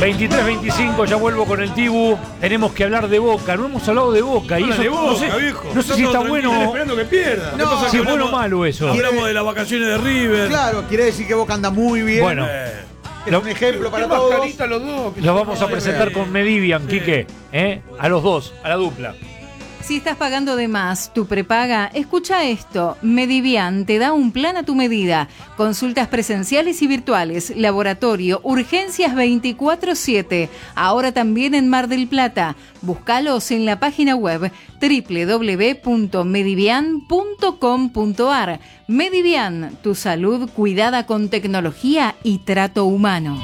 23-25, ya vuelvo con el Tibu. Tenemos que hablar de Boca. No hemos hablado de Boca. Y eso, de Boca, no sé, viejo. no sé si está bueno. Están esperando que pierda. No, Si es bueno o malo eso. Hablamos de las vacaciones de River. Claro, quiere decir que Boca anda muy bien. Bueno, Es un ejemplo para todos. Los dos. los vamos a presentar con Medivian, Quique. A los dos, a la dupla. Si estás pagando de más tu prepaga, escucha esto. Medivian te da un plan a tu medida. Consultas presenciales y virtuales, laboratorio, urgencias 24/7. Ahora también en Mar del Plata. Búscalos en la página web www.medivian.com.ar. Medivian, tu salud cuidada con tecnología y trato humano.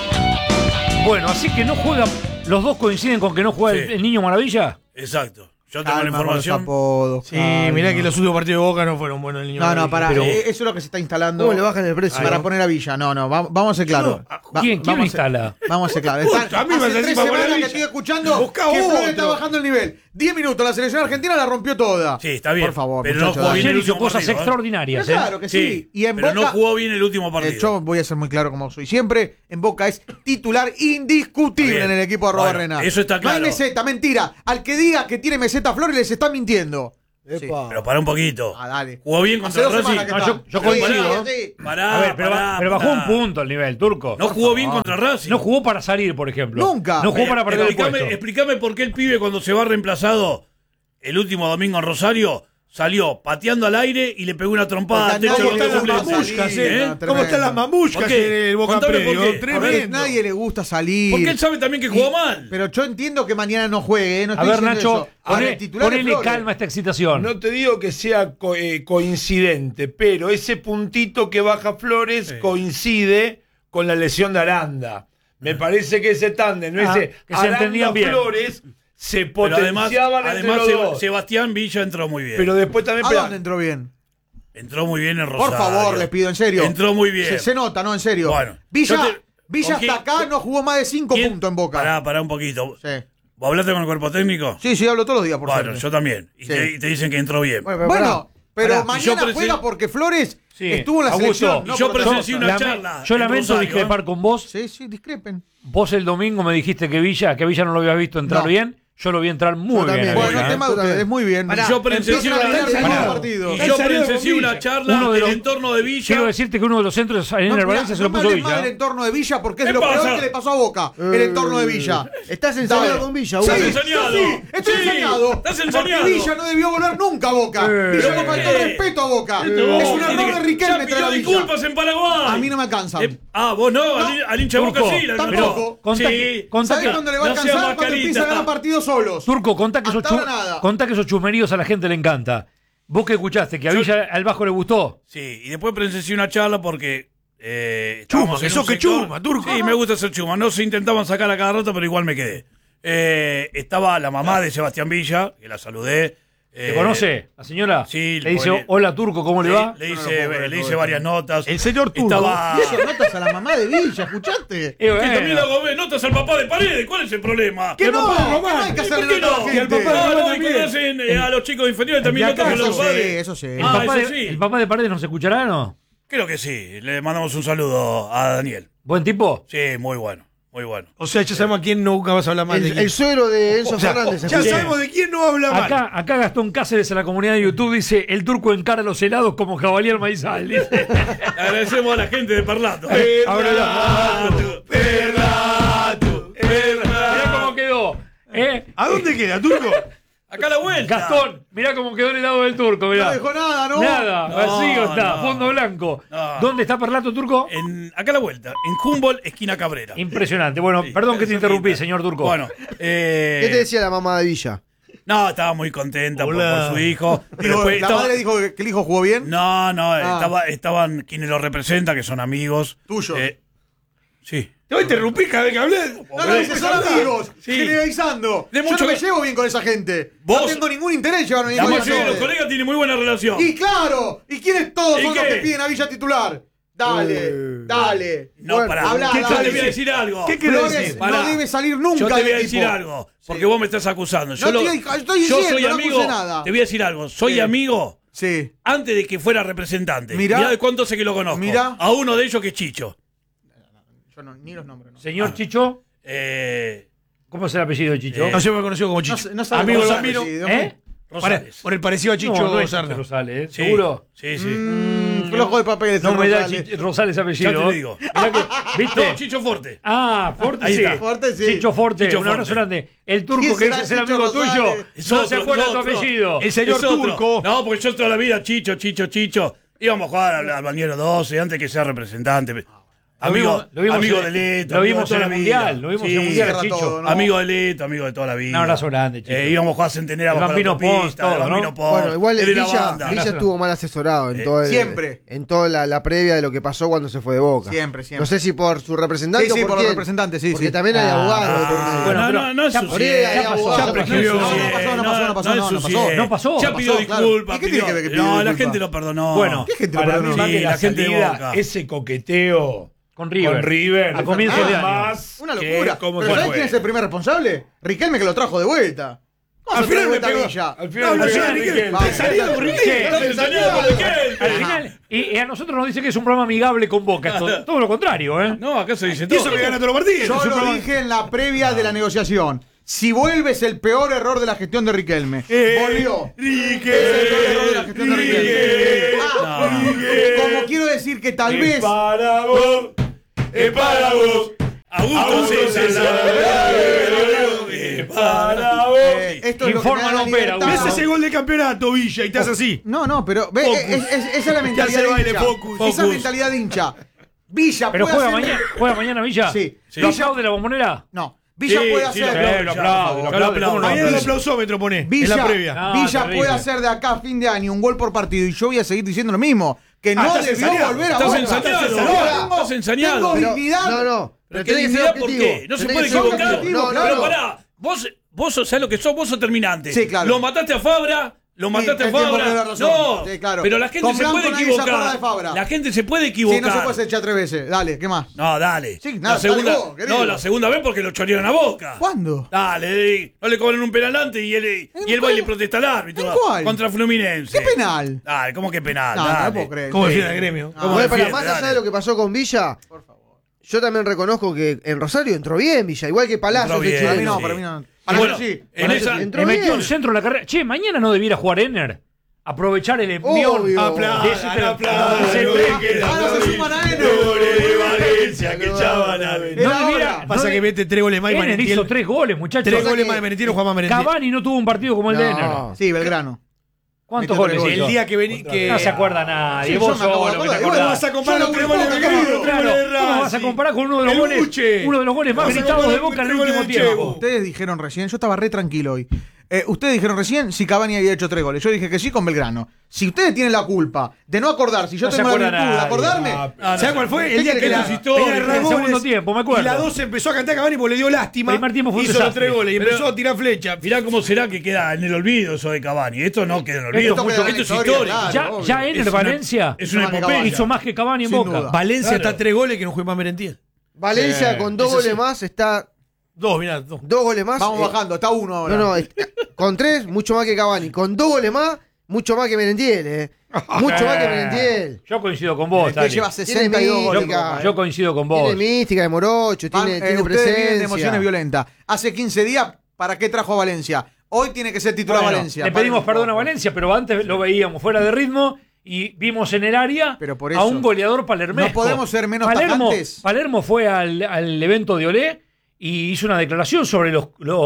Bueno, así que no juega. ¿Los dos coinciden con que no juega Sí. el Niño Maravilla? Exacto. Yo tengo la Calma con los información. apodos, Sí, calma. mirá que los últimos partidos de Boca no fueron buenos el niño. No, pará. Pero- Eso es lo que se está instalando. ¿Cómo le bajan el precio? Para poner a Villa. No, vamos a ser claros. ¿Quién lo Vamos a instala? Vamos a ser claros. Justo, a mí me Hace hace 3 así para poner semanas que Villa. estoy escuchando Busca que Flores otro. está bajando el nivel. 10 minutos, la selección argentina la rompió toda. Sí, está bien. Por favor, pero no muchachos, jugó bien Ayer el hizo último cosas partido. extraordinarias. Claro que sí. Y en pero Boca, no jugó bien el último partido. yo voy a ser muy claro como soy siempre. En Boca es titular indiscutible Está en bien. el equipo de Bueno, Arena. eso está No hay claro. meseta, mentira. Al que diga que tiene meseta Flores les está mintiendo. Epa. Pero pará un poquito. Ah, dale. Jugó bien Hace contra 2 Racing. semanas que No, está. yo Sí, coincido. sí. Pará, A ver, pero bajó un punto el nivel, Turco. No jugó bien contra Racing. No jugó para salir, por ejemplo. Nunca. No jugó para perder el puesto. Explícame por qué el pibe cuando se va reemplazado el último domingo en Rosario salió pateando al aire y le pegó una trompada al Porque a techo nadie de le los gusta suplentes. mamuscas, salir, ¿eh? no, ¿Cómo están las mamuscas ¿Por qué? en el Boca Contame por Predio? qué. Porque a Tremendo. nadie le gusta salir. Porque él sabe también que jugó mal. Pero yo entiendo que mañana no juegue, ¿eh? No A estoy ver, diciendo Nacho, eso. Ahora, el titular es ponele Flores. calma a esta excitación. No te digo que sea coincidente, pero ese puntito que baja Flores coincide con la lesión de Aranda. Me parece que ese tándem, ese que se entendían bien. Flores se Pero potenciaban entre además los dos. Sebastián Villa entró muy bien. Pero después también ¿A dónde entró bien? Entró muy bien en Rosario. Por favor, les pido, en serio. Entró muy bien. Se nota, ¿no? En serio. Bueno, Villa, yo te- Villa ¿con quién- hasta acá no jugó más de 5 ¿Quién? puntos en Boca. Pará un poquito. Sí. ¿Vos hablaste con el cuerpo técnico? Sí, hablo todos los días, por Bueno, suerte. yo también. Y, Sí. te dicen que entró bien. Bueno, Bueno, pero pará. mañana Y yo juega porque Flores Sí, estuvo en la Augusto, selección. y no yo por otra presencié cosa. una charla Yo en lamento Rosario, discrepar con vos. Sí, discrepen. Vos el domingo me dijiste que Villa no lo habías visto entrar No. bien. Yo lo vi entrar muy Yo bien. también. a Bueno, Villa, el ¿eh? tema de ustedes, muy bien. Pará, Yo presencié Empiezan a una, ganar el segundo Pará. partido. y Él yo salió de presencié Villa. una charla Uno de del los- entorno de Villa. Quiero decirte que uno de los centros en el Valencia se lo me puso hables más del Villa. entorno de Villa porque es ¿Qué lo peor pasa? que le pasó a Boca. El entorno de Villa. Estás ensañado Dale. con Villa, Sí, Hugo. Estás ensañado. sí, estoy Sí, ensañado. estás Porque ensañado. Villa no debió volver nunca a Boca. Villa le faltó ¿qué? respeto a Boca. Es No, un tiene error que- de Riquelme ya traer a pidió Villa. disculpas en Paraguay. A mí no me alcanza. Vos no, al hincha de Boca Turco, sí. tampoco. Contá Sí. que- contá ¿Sabés que- cuándo le va a no sea alcanzar? Cuando mascarita. empieza a ganar partidos solos. Turco, contá que Hasta ahora nada. esos chumeríos a la gente le encanta. Vos que escuchaste, que a Villa al Bajo le gustó. Sí, y después presencié una charla porque. Chuma, estábamos que en sos un que sector- chuma, Turco. Sí, me gusta ser chuma. No se intentaban sacar a cada rato, pero igual me quedé. Estaba la mamá de Sebastián Villa, que la saludé. ¿Te conoce la señora? Sí, Le dice, porque- hola Turco, ¿cómo le va? Le hice varias notas. El señor Turco. Estaba. Y eso notas a la mamá de Villa, ¿escuchaste? Que también le hago notas al papá de Paredes. ¿Cuál es el problema? Que no, papá de que no Román. hay que ¿Y hacerle por qué notas a no? la Y al gente. papá de Román también. cuando hacen a los chicos inferiores también notas a Eso los sí, padres. eso sí. ¿El, Ah, papá eso de, sí. ¿El papá de Paredes nos escuchará o no? Creo que sí. Le mandamos un saludo a Daniel. ¿Buen tipo? Sí, muy bueno. Muy bueno. O sea, ya sabemos a quién nunca vas a hablar mal de El quién. suegro de Enzo O sea, Fernández. ya escuché. sabemos de quién no habla mal. Acá Gastón Cáceres en la comunidad de YouTube dice, el Turco encara los helados como jabalí al maizal. Dice. Le agradecemos a la gente de Parlato. Mirá cómo quedó. ¿A dónde queda, Turco? Acá a la vuelta. Gastón, mirá cómo quedó el helado del Turco, mirá. No dejó nada, ¿no? Nada, No, vacío está, no. fondo blanco. No. ¿Dónde está Perlato, Turco? Acá a la vuelta. En Humboldt, esquina Cabrera. Impresionante. Bueno, Sí, perdón que te cerquita. interrumpí, señor Turco. Bueno, ¿Qué te decía la mamá de Villa? no, estaba muy contenta por su hijo. Pero Digo, después la estaba- madre dijo que el hijo jugó bien. No, estaban quienes lo representan, que son amigos. Tuyo. Sí. Te voy a interrumpir cada vez que hablé. No, dice, son amigos, Sí. generalizando. De Yo mucho no me que- llevo bien con esa gente. Vos- No tengo ningún interés en llevarme bien La con esa mayoría de los gente. colegas tienen muy buena relación. Y claro, ¿y quiénes todos ¿Y son los qué? que piden a Villa titular? Dale, dale. No, Bueno, pará. habla, Yo te dale. voy a decir algo. ¿Qué querés Flores decir? Pará. no debe salir nunca Yo te del voy a equipo. decir algo, porque vos me estás acusando. No estoy yo diciendo, soy no amigo. acuse nada. Te voy a decir algo. Soy Sí. amigo Sí. antes de que fuera representante. Mirá. Mirá de cuánto sé que lo conozco. Mirá. A uno de ellos que es Chicho. Yo no, ni los nombres. No. Señor Chicho, ¿Cómo es el apellido, Chicho? No sé, me conoció como Chicho. No sabe Amigo cómo se Ramiro. apellido. ¿Eh? Rosales. Por el parecido a Chicho no es Sarna. Rosales, Sí. ¿seguro? Sí, sí. Flojo de papel. No me da Rosales. Rosales apellido. Ya te lo digo. Mirá que- ¿Viste? No, Chicho Forte. Ah, Forte Ahí sí. está. Forte, sí. Chicho Forte, Chicho un abrazo Forte. grande. El turco ¿Quién que será es el Chicho amigo Rosales? tuyo. Es No otro, se acuerda es tu otro. apellido. El señor Es otro. turco. No, porque yo toda la vida, Chicho. Íbamos a jugar al Bañero 12 antes que sea representante. Amigo vimos de Leto. Lo amigo vimos de en toda el la Mundial. vida. Lo vimos Sí, en el Mundial, cierra Chicho. todo, ¿no? Amigo de Leto, amigo de toda la vida. Un abrazo grande, Chicho. Íbamos a jugar a Centenario El bajo la Bambino autopista, Pons, todo, el Bambino ¿no? Pons. Bueno, igual él era Villa banda. estuvo mal asesorado en todo siempre. en toda la previa de lo que pasó cuando se fue de Boca. Siempre. No sé si por su representante Sí, o por por quién, los representantes, sí, porque sí. también hay abogados de por medio. bueno, pero no es ya su pasó, cien. ya pasó, Ya ya prescribió. pasó. No pasó. No pasó. Ya pidió claro. disculpas. ¿Y qué tiene que ver que pidió No, la disculpas? gente lo perdonó. Bueno, ¿Qué gente Para perdonó? mí, más Sí, que la la gente de salida, Boca. ese coqueteo Con River. a comienzo de año. más Una que locura. cómo ¿Pero se sabés fue. quién es el primer responsable? Riquelme, que lo trajo de vuelta. ¿Cómo Al se trae final de vuelta me pegó. Villa? Al final me al pegó final, Riquelme. Vamos. Te salió con Riquelme. ¿Qué? Te salió con Riquelme. Al final, y a nosotros nos dice que es un programa amigable con Boca. Esto, todo lo contrario, ¿eh? No, acá se dice Y todo. eso que gana todos los partidos. Yo lo dije en la previa de la negociación. Si vuelve es el peor error de la gestión de Riquelme. Volvió. Es el peor error de la gestión de Riquelme. Como quiero decir que tal vez. Para vos, es para vos. Augusto César. Es para vos. Esto es lo que Informa, me da la no opera, libertad. Augusto. Ese gol de campeonato, Villa, y te hace así. No, pero ve, Focus. esa es la mentalidad hace el de baile, hincha. focus. Esa Focus. mentalidad de hincha. Villa Pero puede juega hacer- mañana Villa. Sí. ¿Lo Villa- aplaude la bombonera? No. Villa Sí, puede sí, hacer. lo aplaude, ¿cómo no? Mañana el Villa- aplausómetro pone Villa, en la previa. Ah, Villa terrible. puede hacer de acá a fin de año un gol por partido y yo voy a seguir diciendo lo mismo. Que no estás debió ensañado. volver a Estás Boca. ensañado. Estás ensañado. Tengo Pero- dignidad. No. ¿Pero tenés qué que ser dignidad por objetivo. qué? No se Tenés puede que ser equivocar. objetivo, No, Pero no. pará, vos sabés lo que vos sos terminante. Sí, claro. Lo mataste a Fabra. Lo mataste a el tiempo Fabra. me da razón. No, Sí, claro. pero la gente Con se Blanco puede nadie se acuerda de equivocar. Fabra. La gente se puede Sí, equivocar. no se puede hacer echar 3 veces. Dale, ¿qué más? No, dale. Sí, nada, la segunda, dale vos, querido. no, la segunda vez porque lo chorearon a Boca. ¿Cuándo? Dale, no le cobran un penal antes y él va y cuál? le protesta al árbitro. ¿En cuál? Contra Fluminense. ¿Qué penal? Dale, ¿cómo que penal? No, Dale. no puedo creer. ¿Cómo Sí. defiende el gremio? No, Bueno, pero defiende, más allá dale. de lo que pasó con Villa, yo también reconozco que en Rosario entró bien Villa, igual que Palacios Entró de bien. Para mí chileno. no, Sí. para mí no. Y Para bueno, mí sí. en esa, entró Le metió bien. un centro en la carrera. Che, mañana no debiera jugar Enner. Aprovechar el envión. Obvio. de ese tren. Ese tren. Ah, no se suman a Enner. de Valencia que echaban a Era No debiera- ahora. Pasa que mete 3 goles más y Enner Merentiel. hizo 3 goles, muchachos. 3 goles más de Merentiel o Juan más Merentiel. Cavani no tuvo un partido como el de Enner. No. Sí, Belgrano. ¿Cuántos Metió tres goles goles. hizo? El día que vení. Que... No se acuerda nadie. Sí, Vos yo me acabo de solo que te acordar. ¿Cómo acordás. vas a comparar Yo los lo 3 vi goles de poco, Belgrano? Claro, ¿cómo vas a comparar con uno de los El goles? Buche. Uno de los goles más Vas a gritados de comparar Boca en el con último el Chevo. tiempo. Ustedes dijeron recién, yo estaba re tranquilo hoy. Ustedes dijeron recién si Cavani había hecho 3 goles. Yo dije que sí con Belgrano. Si ustedes tienen la culpa de no acordar, si yo No se tengo la acuerda virtud de nadie. acordarme, ¿Sabes cuál fue? El día que la Eso es historia. en El segundo tiempo, me acuerdo. Y la 2 empezó a cantar Cavani porque le dio lástima. Primer tiempo fue un hizo los desastre. 3 goles y Pero- empezó a tirar flecha. Mirá cómo será que queda en el olvido eso de Cavani. Esto no queda en el olvido. Esto queda en la Esto es historia, histórico. claro. Ya, obvio. ya Enner Es una- Valencia Es una Más que epopeya. Cavani. hizo más que Cavani en Sin Boca. duda. Valencia Claro. está 3 goles que no juega más Merentiel. Valencia con 2 goles más está 2, mirá, 2. 2 goles más. vamos bajando, está 1 ahora. No, con 3, mucho más que Cavani. Con 2 goles más, mucho más que Merentiel, Mucho más que Merentiel. Yo coincido con vos, Que Tani. lleva 62 goles. mística. Yo coincido con vos. Tiene mística de Morocho, tiene Ustedes vienen de presencia. emociones violentas. Hace 15 días, ¿para qué trajo a Valencia? Hoy tiene que ser titular Bueno, Valencia. le pedimos Paren un perdón a poco. Valencia, pero antes lo veíamos fuera de ritmo y vimos en el área Pero por a eso, un goleador palermesco. no podemos ser menos Palermo, tajantes. Palermo fue al evento de Olé y hizo una declaración sobre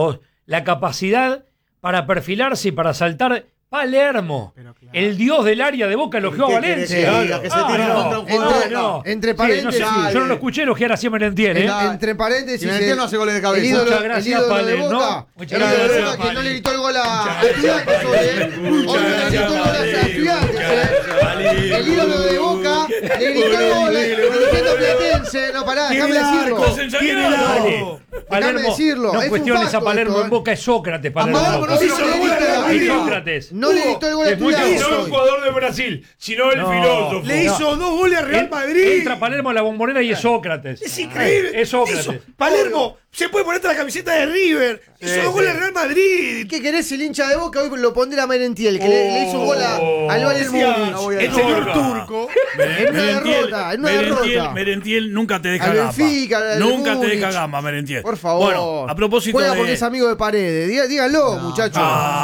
la capacidad para perfilarse y para saltar. Palermo, Pero claro. el dios del área de Boca, elogió a ¿Qué Valencia. querés que diga? Que se tire contra un jugador. Entre Sí, no sé, paréntesis, yo no lo escuché elogiar así a Merentiel, ¿eh? Entre paréntesis, Si Merentiel no hace goles de cabeza. el ídolo, Muchas gracias, el ídolo de Pale, ¿no? Boca, Muchas el ídolo de gracias, Boca que no Pale. le gritó el gol a Estudiantes hoy, Hoy no le gritó el gol a Estudiantes, El ídolo de Boca le gritó el gol diciendo Platense. No, pará, déjame decirlo. Estás ensañado. Dale. Palermo, decirlo, no es un cuestiones a facto Palermo esto, en Boca, es Sócrates. Palermo. Palermo no se Hizo lo gol grita de a la Es vida. Sócrates. No le gritó el gol a Es muy Estudiantes No el hoy. jugador de Brasil, sino el No. filósofo. Le hizo 2 goles a Real Madrid. Entra Palermo a la bombonera y es Sócrates. Es increíble. Es Sócrates. Hizo- Palermo se puede poner la camiseta de River. Hizo 2 goles al Real Madrid. ¿Qué querés? El hincha de Boca hoy lo pondrá a Merentiel, que le hizo un gol al Bayern Múnich. El señor turco. En una derrota. Merentiel nunca te deja Al gamba. Benfica, al Nunca te Múnich. deja gamba, Merentiel. Por favor. Bueno, a propósito Juega de... porque es amigo de Paredes. Díganlo, muchachos.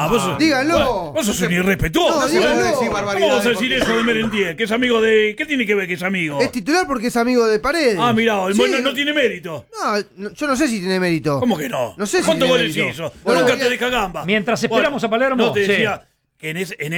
Díganlo. Vos sos un irrespetuoso. No, díganlo. ¿Cómo vas a decir eso de Merentiel? Que es amigo de... ¿Qué tiene que ver que es amigo? Es titular porque es amigo de Paredes. Ah, mirá, el Sí. bueno no tiene mérito. No, yo no sé si tiene mérito. ¿Cómo que no? No sé si ¿Cuántos tiene goles mérito. hizo? Bueno, Nunca te deja gamba. Mientras esperamos a Palermo, No, te sí. decía que en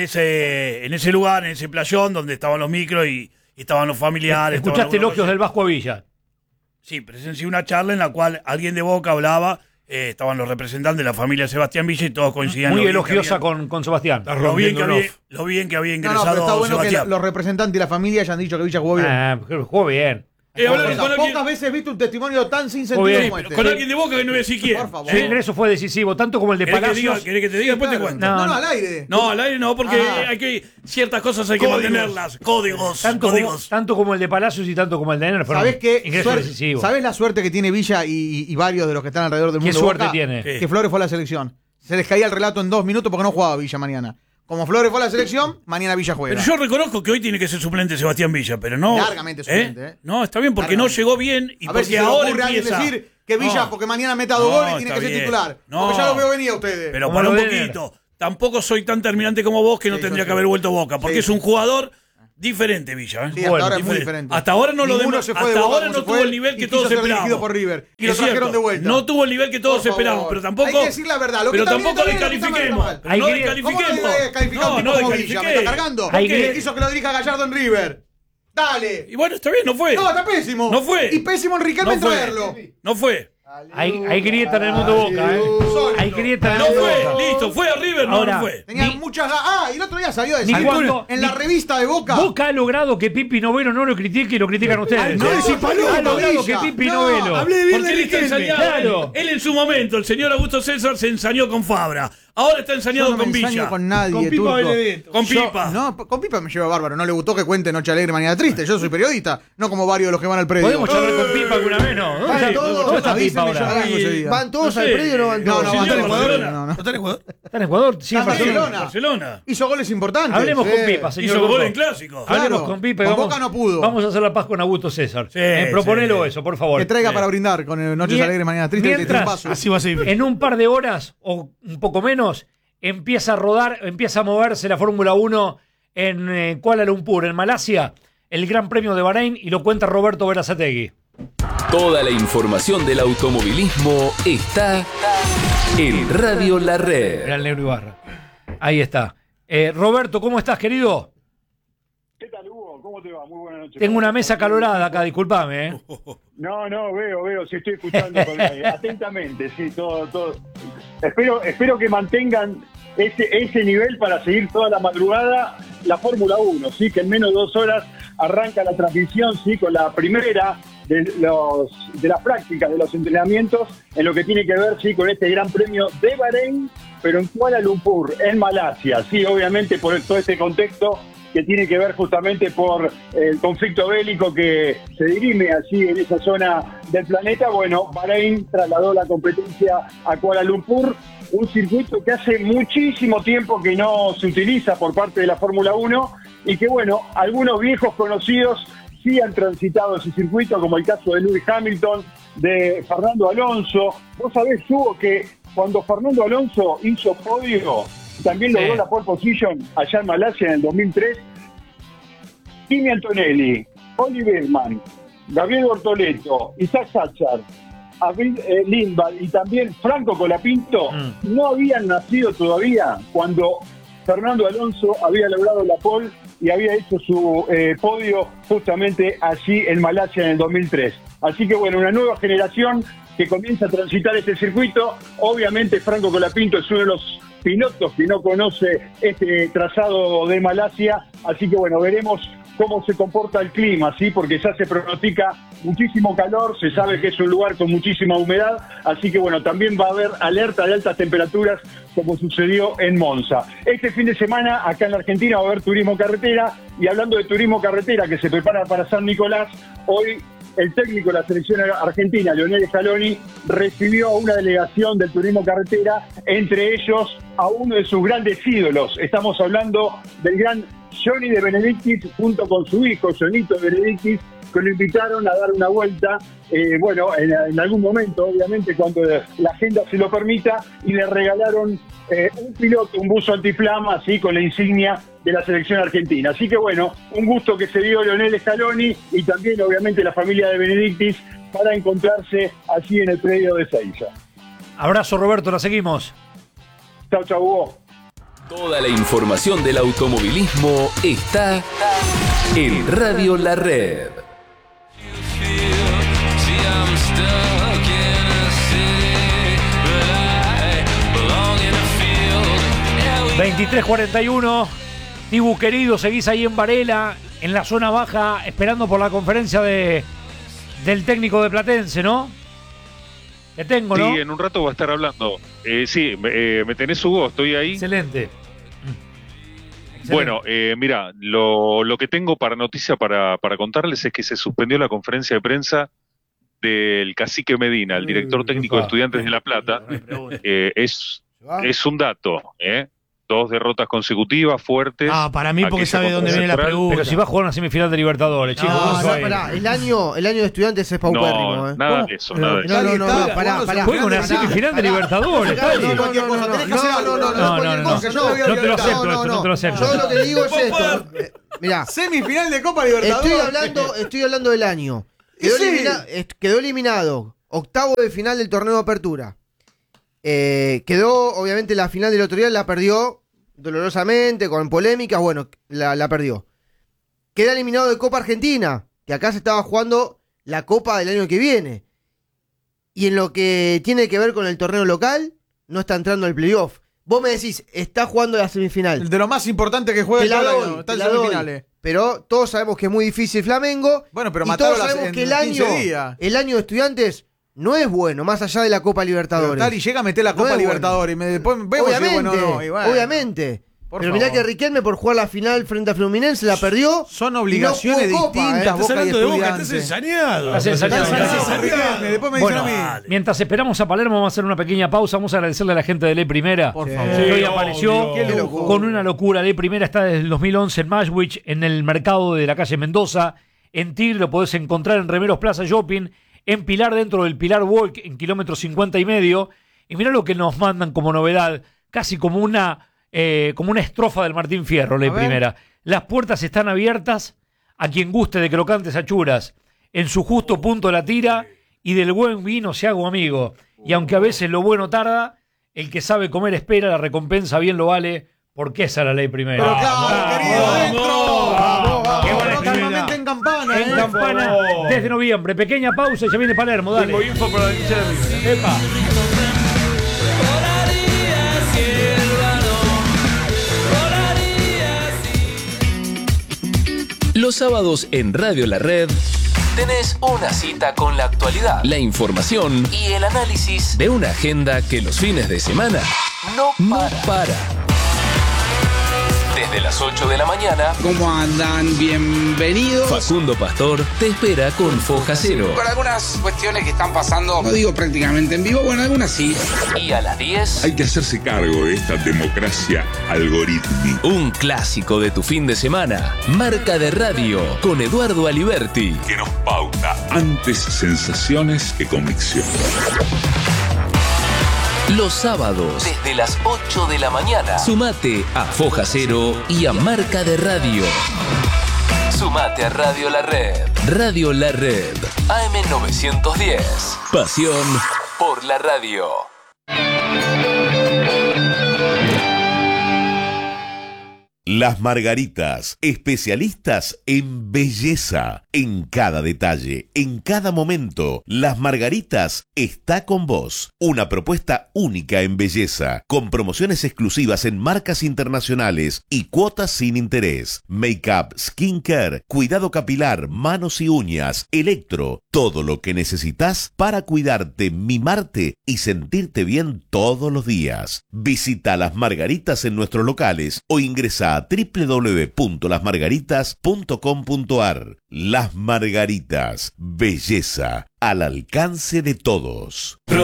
ese lugar, en ese playón donde estaban los micros y estaban los familiares. estaban Escuchaste algunos elogios del Vasco Villa. Sí, presencié una charla en la cual alguien de Boca hablaba, estaban los representantes de la familia Sebastián Villa y todos coincidían. Muy lo bien elogiosa que había- con Sebastián. lo bien que había No, ingresado pero está bueno que Sebastián. los representantes y la familia hayan dicho que Villa jugó bien. Jugó bien. Hablar con alguien- Pocas veces he visto un testimonio tan sin Muy sentido bien. como este. con alguien de Boca que no voy a decir quién. Por favor. Su ingreso fue decisivo, tanto como el de ¿Querés que, Palacios. ¿Querés que te diga? Después te cuento. No, No, al aire. No, al aire no, porque Ah. hay que ciertas cosas hay que Códigos. mantenerlas. Códigos. Tanto como el de Palacios y tanto como el de Ener fueron ¿Sabés qué? ingresos decisivos. ¿Sabés la suerte que tiene Villa y varios de los que están alrededor del ¿Qué mundo? suerte Boca? tiene? Sí. Que Flores fue a la selección. Se les caía el relato en 2 minutos porque no jugaba Villa mañana. Como Flores fue a la selección, mañana Villa juega. Pero yo reconozco que hoy tiene que ser suplente Sebastián Villa, pero no. Largamente suplente, ¿eh? No, está bien, porque Largamente. no llegó bien y A ver porque si se le ahora ocurre a alguien empieza. decir que Villa, No. porque mañana meta 2 No, goles, tiene está que ser bien. titular. No. Porque ya lo veo venir a ustedes. Pero Como para un lo de Ener. poquito. Tampoco soy tan terminante como vos que no Sí, tendría yo que haber sé. vuelto Boca, porque Sí, es un sí. jugador diferente, Villa. Sí, hasta ahora es muy diferente. Hasta ahora no lo Ninguno demo- se fue de hasta Boca ahora como no se tuvo fue el nivel y que quiso todos ser dirigido esperábamos. por River. Y lo Es trajeron cierto, de vuelta. No tuvo el nivel que todos Por favor. esperábamos, pero tampoco. Hay que decir la verdad. Lo que pero está bien tampoco está bien, lo que está mal descalifiquemos. está mal. Hay No que- ¿Cómo descalifiquemos. no descalificar un No, tipo no como Villa? ¿Me está descalifiqué. cargando? Hay ¿Por qué que- quiso que lo dirija Gallardo en River? Dale. Y bueno, está bien, no fue. No, está pésimo. No fue. Y pésimo en Riquelme No fue. traerlo. No fue. Hay grieta en el mundo Boca, ¿eh? Hay grieta en el No mundo fue. Boca. Listo, fue a River, no, Ahora, no fue. Tenía Ni- muchas ganas. Ah, y el otro día salió a decir. Ni cuando- en la ni- revista de Boca. Boca ha logrado que Pipi Novelo no lo critique y lo critican ustedes. no, sí, Paloma, ha logrado Villa. que Pipi No, Novelo. hablé bien Porque de él está Riquelme. ensañado. Claro. Él en su momento, el señor Augusto César, se ensañó con Fabra. Ahora está Yo ensañado no me con ensaño Villa. con nadie, Con Pipa Turco. Benedetto. Con Yo- Pipa. No, con Pipa me lleva bárbaro. No le gustó que cuente Noche Alegre, Mañana Triste. Yo soy periodista, no como varios de los que van al predio. ¿Podemos charlar con Pipa alguna vez? No. ¿Dónde está, ¿dónde está Pipa Avísenme, yo ahora? vengo ese día. ¿Van todos No al sé. predio o no van No, todos? no, Sí, va a estar en señor, Ecuador. Barcelona. No, no. ¿No está en Ecuador? ¿Está en Ecuador? Sí, en Está en Barcelona. Barcelona. Barcelona. Hizo goles importantes. Hablemos Sí. con Pipa, señor. Hizo Turco. gol en clásico. Claro. Hablemos con Pipa y Con vamos, Boca no pudo. vamos a hacer la paz con Augusto César. Sí, Proponelo sí. eso, por favor. Que traiga Sí. para brindar con el Noches Mien- Alegres, Mañana Triste. Que te tire un mientras- vaso. Así va a ser. En un par de horas o un poco menos empieza a rodar, empieza a moverse la Fórmula 1 en Kuala Lumpur, en Malasia, el Gran Premio de Bahrein, y lo cuenta Roberto Berazategui. Toda la información del automovilismo está en Radio La Red. Era el Negro Ibarra. Ahí está. Roberto, ¿cómo estás, querido? ¿Qué tal, Hugo? ¿Cómo te va? Muy buenas noches. Tengo una mesa calorada acá, discúlpame. No, veo, sí estoy escuchando atentamente, sí, todo. Espero que mantengan ese nivel para seguir toda la madrugada la Fórmula 1, sí, que en menos de 2 horas arranca la transmisión, sí, con la primera de las prácticas, de los entrenamientos, en lo que tiene que ver, sí, con este Gran Premio de Bahrein, pero en Kuala Lumpur, en Malasia, sí, obviamente por todo este contexto que tiene que ver justamente por el conflicto bélico que se dirime así en esa zona del planeta. Bueno, Bahrein trasladó la competencia a Kuala Lumpur, un circuito que hace muchísimo tiempo que no se utiliza por parte de la Fórmula 1 y que, bueno, algunos viejos conocidos sí han transitado ese circuito, como el caso de Lewis Hamilton, de Fernando Alonso. Vos sabés, Hugo, que cuando Fernando Alonso hizo podio, también logró Sí. la pole position allá en Malasia en el 2003. Kimi Antonelli, Oli Bergman, Gabriel Bortoleto, Isaac Sachar, Abril Lindvall y también Franco Colapinto no habían nacido todavía cuando Fernando Alonso había logrado la pole y había hecho su podio justamente allí en Malasia en el 2003. Así que bueno, una nueva generación que comienza a transitar este circuito. Obviamente Franco Colapinto es uno de los pilotos que no conoce este trazado de Malasia, así que bueno, veremos cómo se comporta el clima, ¿sí? Porque ya se pronostica muchísimo calor, se sabe que es un lugar con muchísima humedad, así que bueno, también va a haber alerta de altas temperaturas como sucedió en Monza. Este fin de semana acá en la Argentina va a haber turismo carretera, y hablando de turismo carretera que se prepara para San Nicolás, hoy el técnico de la selección argentina, Lionel Scaloni, recibió a una delegación del turismo carretera, entre ellos a uno de sus grandes ídolos. Estamos hablando del gran Johnny De Benedictis, junto con su hijo, Jonito De Benedictis, que lo invitaron a dar una vuelta, en algún momento, obviamente, cuando la agenda se lo permita, y le regalaron un piloto, un buzo antiflama, así con la insignia de la selección argentina. Así que bueno, un gusto que se dio Lionel Scaloni y también obviamente la familia de Benedictis para encontrarse allí en el predio de Ezeiza. Abrazo, Roberto, la seguimos. Chau, chau, Hugo. Toda la información del automovilismo está en Radio La Red. 23:41. Tibu querido, seguís ahí en Varela, en la zona baja, esperando por la conferencia del técnico de Platense, ¿no? Te tengo, ¿no? Sí, en un rato va a estar hablando. Sí, me tenés, Hugo, estoy ahí. Excelente. Bueno, mira, lo que tengo para noticia para contarles es que se suspendió la conferencia de prensa del Cacique Medina, el director técnico de Estudiantes de La Plata. Es un dato, 2 derrotas consecutivas fuertes. Para mí porque sabe dónde viene la pregunta. Pero si va a jugar una semifinal de Libertadores, chicos. Pará, el año de Estudiantes es paupérrimo. No, nada de eso, nada de eso. No, pará. Juega una semifinal de Libertadores. No te lo acepto. Yo lo que digo es esto. Mirá. Semifinal de Copa Libertadores. Estoy hablando del año. Quedó eliminado. Octavo de final del torneo de apertura. Quedó, obviamente, la final del otro día, la perdió dolorosamente, con polémicas, bueno, la perdió. Queda eliminado de Copa Argentina, que acá se estaba jugando la Copa del año que viene. Y en lo que tiene que ver con el torneo local, no está entrando al playoff. Vos me decís, está jugando la semifinal. De lo más importante que juega todo el año, está en semifinales. Pero todos sabemos que es muy difícil Flamengo. Bueno, pero y todos sabemos que el año de Estudiantes no es bueno, más allá de la Copa Libertadores. Pero, llega a meter la Copa Libertadores. Bueno. Después vemos obviamente. Pero mirá que Riquelme, por jugar la final frente a Fluminense, la perdió. Son obligaciones distintas. Estás hablando de Boca, estás ensañado. Después me dicen a mí. Mientras esperamos a Palermo, vamos a hacer una pequeña pausa. Vamos a agradecerle a la gente de Ley Primera. Por favor. Que hoy apareció con una locura. Ley Primera está desde el 2011 en Mashwich, en el mercado de la calle Mendoza. En Tigre lo podés encontrar en Remeros Plaza Shopping. En Pilar, dentro del Pilar Walk, en kilómetro 50,5. Y mirá lo que nos mandan como novedad, casi como una estrofa del Martín Fierro, Ley Primera. Las puertas están abiertas a quien guste de crocantes achuras. En su justo punto la tira y del buen vino se hago amigo. Y aunque a veces lo bueno tarda, el que sabe comer espera, la recompensa bien lo vale, porque esa es la Ley Primera. Pero claro, querido, adentro. En Campana, desde noviembre. Pequeña pausa y ya viene Palermo, dale. Tengo info para la hinchada de River. Epa. Los sábados en Radio La Red tenés una cita con la actualidad, la información y el análisis de una agenda que los fines de semana no para. Desde las 8 de la mañana. ¿Cómo andan? Bienvenidos. Facundo Pastor te espera con Foja Cero. Por algunas cuestiones que están pasando, no digo prácticamente en vivo, bueno, algunas sí. Y a las 10... hay que hacerse cargo de esta democracia algorítmica. Un clásico de tu fin de semana. Marca de Radio, con Eduardo Aliberti. Que nos pauta antes sensaciones que convicción. Los sábados, desde las 8 de la mañana. Sumate a Foja Cero y a Marca de Radio. Sumate a Radio La Red. Radio La Red. AM910. Pasión por la radio. Las Margaritas, especialistas en belleza, en cada detalle, en cada momento. Las Margaritas está con vos. Una propuesta única en belleza, con promociones exclusivas en marcas internacionales y cuotas sin interés. Make-up, skincare, cuidado capilar, manos y uñas, electro, todo lo que necesitas para cuidarte, mimarte y sentirte bien todos los días. Visita Las Margaritas en nuestros locales o ingresa Ingresa a www.lasmargaritas.com.ar. Las Margaritas, belleza al alcance de todos.